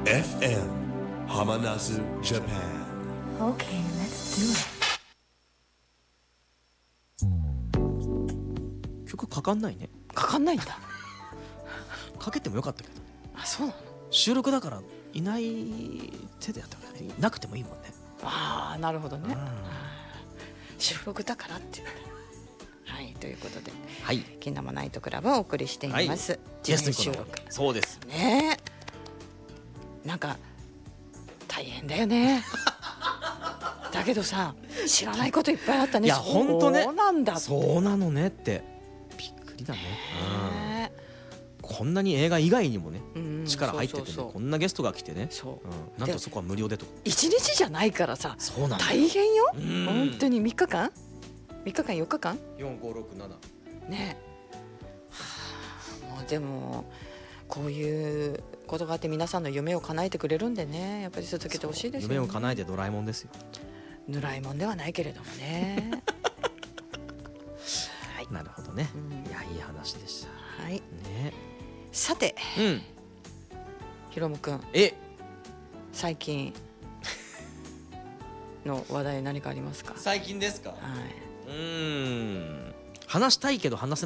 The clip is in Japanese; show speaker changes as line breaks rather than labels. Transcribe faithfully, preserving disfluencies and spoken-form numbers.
エフエム Hamanazu Japan.
Okay, let's do it.
曲かかんないね。
かかんないんだ。
かけてもよかったけど、
あ、そうなの。
収録だからいない手でやったからなくてもいいもんね。
ああ、なるほどね。
うん
収録だからっていうね。はい、ということで、
はい、
金玉ナイトクラブをお送りしています。
はい
事前収録。
そうです。
ねえ。なんか大変だよね。だけどさ、知らないこといっぱいあったね。
いやほんとね。
そうなんだ。
そうなのねってびっくりだね。
ね
うん、こんなに映画以外にもね、
うん
力入っててね、
そうそうそう
こんなゲストが来てね、
そう
うん、なんとそこは無料でと。
一日じゃないからさ、
そうなんだ。
大変よ。
うん
本当にみっかかんみっかかんよっかかん
よん、ご、ろく、なな。
ねえ、はあ、もうでもこういうことがあって皆さんの夢を叶えてくれるんでね、やっぱり続けてほしいですよね。
夢を叶えてドラえもんですよ。
ぬらいもんではないけれどもね。はい、
なるほどね。
うん
いやいい話でした
はい、
ね。
さて
うん。
ひろむくん、
え、
最近の話題何かありますか？
最近ですか。
はい、
うーん。話したいけど話せ